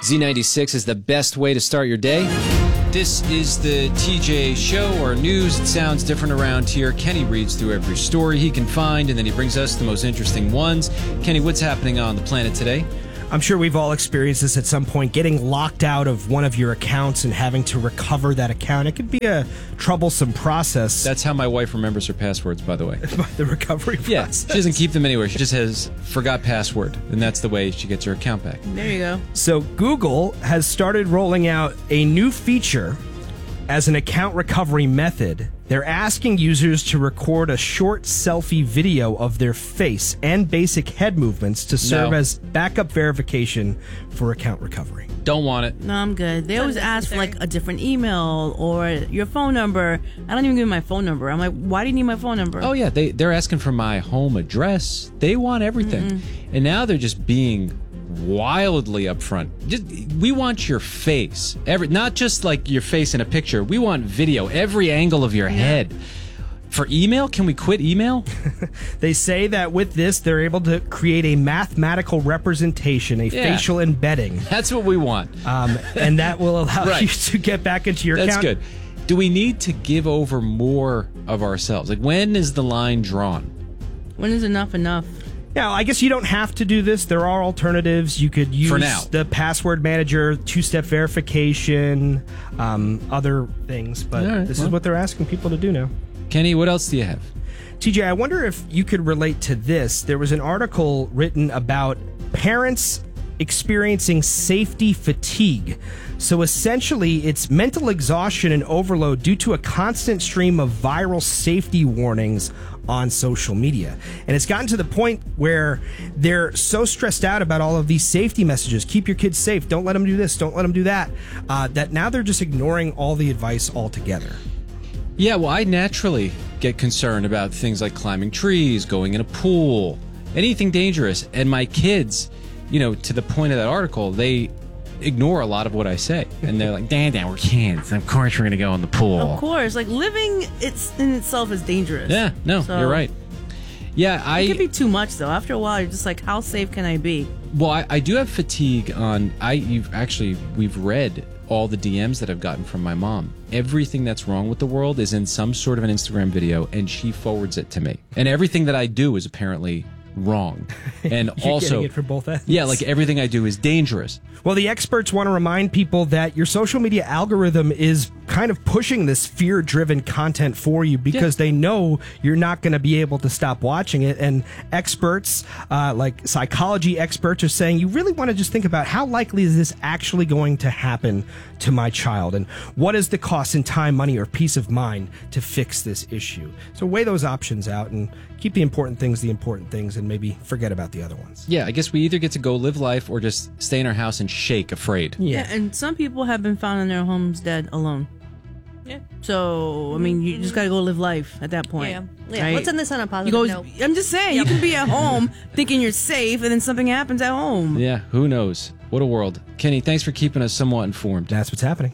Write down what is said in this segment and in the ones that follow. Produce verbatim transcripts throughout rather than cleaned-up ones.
Z ninety-six is the best way to start your day. This is the T J Show, or news. It sounds different around here. Kenny reads through every story he can find, and then he brings us the most interesting ones. Kenny, what's happening on the planet today? I'm sure we've all experienced this at some point, getting locked out of one of your accounts and having to recover that account. It could be a troublesome process. That's how my wife remembers her passwords, by the way. The recovery process. Yeah, she doesn't keep them anywhere. She just has forgot password, and that's the way she gets her account back. There you go. So Google has started rolling out a new feature as an account recovery method. They're asking users to record a short selfie video of their face and basic head movements to serve No. as backup verification for account recovery. Don't want it. No, I'm good. They always ask for like a different email or your phone number. I don't even give them my phone number. I'm like, why do you need my phone number? Oh, yeah, they, they're asking for my home address. They want everything. Mm-hmm. And now they're just being wildly upfront. Just, we want your face. Every, not just like your face in a picture. We want video, every angle of your yeah. head. For email, can we quit email? They say that with this, they're able to create a mathematical representation, a Yeah. facial embedding. That's what we want. Um, and that will allow Right. you to get back into your That's account. good. Do we need to give over more of ourselves? Like, when is the line drawn? When is enough enough? Yeah, I guess you don't have to do this. There are alternatives. You could use For now. the password manager, two-step verification, um, other things. But All right, this well. is what they're asking people to do now. Kenny, what else do you have? T J, I wonder if you could relate to this. There was an article written about parents experiencing safety fatigue. So essentially, it's mental exhaustion and overload due to a constant stream of viral safety warnings on social media. And it's gotten to the point where they're so stressed out about all of these safety messages. Keep your kids safe. Don't let them do this. Don't let them do that. Uh, that now they're just ignoring all the advice altogether. Yeah, well, I naturally get concerned about things like climbing trees, going in a pool, anything dangerous. And my kids, you know, to the point of that article, they ignore a lot of what I say. And they're like, Dad, Dad, we're kids. Of course we're going to go in the pool. Of course. Like, living it's in itself is dangerous. Yeah, no, So- you're right. Yeah, I... It can be too much, though. After a while, you're just like, how safe can I be? Well, I, I do have fatigue on... I you've actually, we've read all the D Ms that I've gotten from my mom. Everything that's wrong with the world is in some sort of an Instagram video, and she forwards it to me. And everything that I do is apparently wrong. And You're also... getting it from both ends. Yeah, like everything I do is dangerous. Well, the experts want to remind people that your social media algorithm is kind of pushing this fear-driven content for you because Yeah. they know you're not going to be able to stop watching it. And experts, uh, like psychology experts, are saying you really want to just think about how likely is this actually going to happen to my child, and what is the cost in time, money, or peace of mind to fix this issue. So weigh those options out and keep the important things the important things, and maybe forget about the other ones. Yeah, I guess we either get to go live life or just stay in our house and shake afraid. Yeah, and some people have been found in their homes dead alone. Yeah. So, I mean, you just got to go live life at that point. Yeah. Yeah. right? Let's end this on a You positive go, note. I'm just saying, you can be at home thinking you're safe, and then something happens at home. Yeah, who knows? What a world. Kenny, thanks for keeping us somewhat informed. That's what's happening.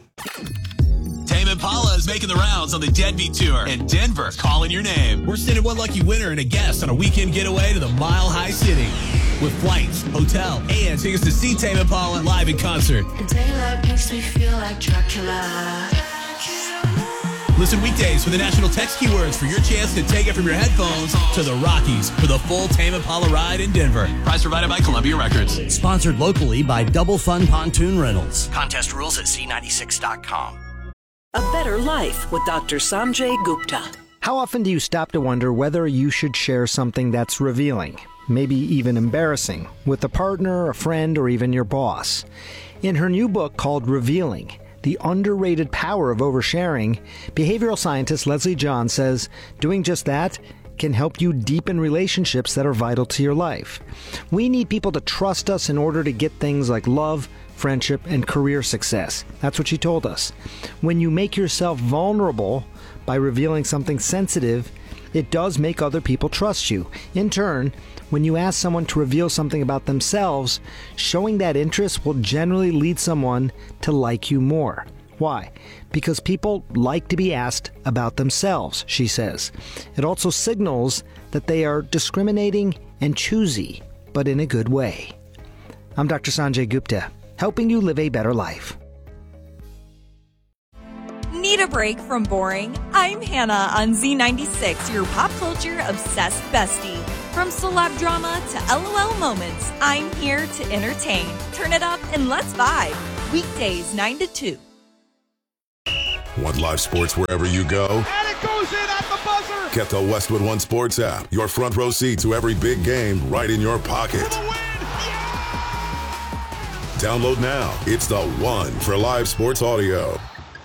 Tame Impala is making the rounds on the Deadbeat Tour, and Denver calling your name. We're sending one lucky winner and a guest on a weekend getaway to the Mile High City with flights, hotel, and tickets to see Tame Impala live in concert. The daylight makes me feel like Dracula. Listen weekdays for the national text keywords for your chance to take it from your headphones to the Rockies for the full Tame Impala ride in Denver. Prize provided by Columbia Records. Sponsored locally by Double Fun Pontoon Rentals. Contest rules at Z ninety-six dot com. A Better Life with Doctor Sanjay Gupta. How often do you stop to wonder whether you should share something that's revealing, maybe even embarrassing, with a partner, a friend, or even your boss? In her new book called Revealing, The Underrated Power of Oversharing, behavioral scientist Leslie John says doing just that can help you deepen relationships that are vital to your life. We need people to trust us in order to get things like love, friendship, and career success. That's what she told us. When you make yourself vulnerable by revealing something sensitive, it does make other people trust you. In turn, when you ask someone to reveal something about themselves, showing that interest will generally lead someone to like you more. Why? Because people like to be asked about themselves, she says. It also signals that they are discriminating and choosy, but in a good way. I'm Doctor Sanjay Gupta. helping you live a better life. Need a break from boring? I'm Hannah on Z ninety-six, your pop culture obsessed bestie. From celeb drama to LOL moments, I'm here to entertain. Turn it up and let's vibe. Weekdays nine to two. Want live sports wherever you go? And it goes in at the buzzer! Get the Westwood One Sports app. Your front row seat to every big game right in your pocket. For the win! Yeah! Download now. It's the one for live sports audio.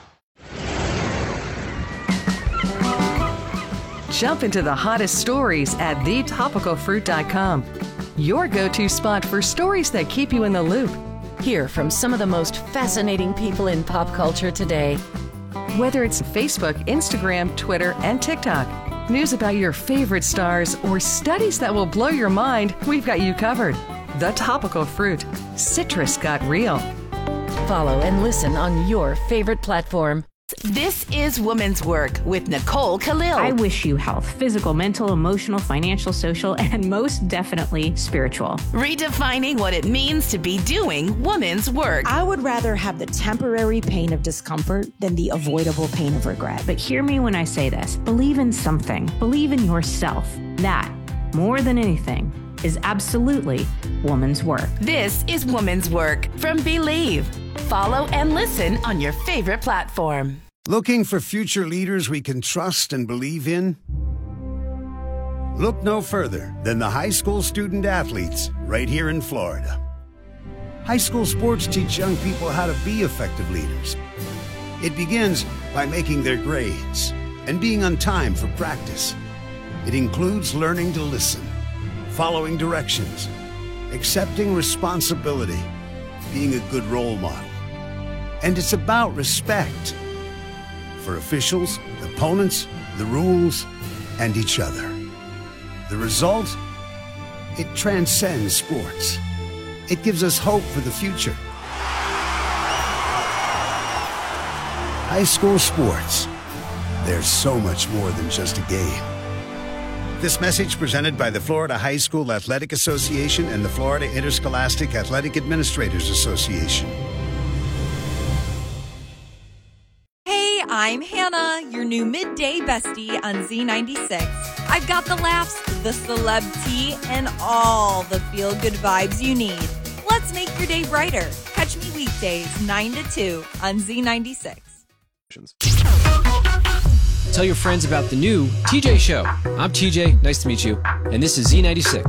Jump into the hottest stories at the topical fruit dot com. Your go-to spot for stories that keep you in the loop. Hear from some of the most fascinating people in pop culture today. Whether it's Facebook, Instagram, Twitter, and TikTok, news about your favorite stars, or studies that will blow your mind, we've got you covered. The Topical Fruit. Citrus got real. Follow and listen on your favorite platform. This is Women's Work with Nicole Khalil. I wish you health, physical, mental, emotional, financial, social, and most definitely spiritual. Redefining what it means to be doing women's work. I would rather have the temporary pain of discomfort than the avoidable pain of regret. But hear me when I say this. Believe in something. Believe in yourself. That, more than anything, is absolutely woman's work. This is Woman's Work from Believe. Follow and listen on your favorite platform. Looking for future leaders we can trust and believe in? Look no further than the high school student athletes right here in Florida. High school sports teach young people how to be effective leaders. It begins by making their grades and being on time for practice. It includes learning to listen, following directions, accepting responsibility, being a good role model. And it's about respect for officials, opponents, the rules, and each other. The result? It transcends sports. It gives us hope for the future. High school sports. There's so much more than just a game. This message presented by the Florida High School Athletic Association and the Florida Interscholastic Athletic Administrators Association. Hey, I'm Hannah, your new midday bestie on Z ninety-six. I've got the laughs, the celeb tea, and all the feel-good vibes you need. Let's make your day brighter. Catch me weekdays nine to two on Z ninety-six. Tell your friends about the new T J Show. I'm T J, nice to meet you, and this is Z ninety-six.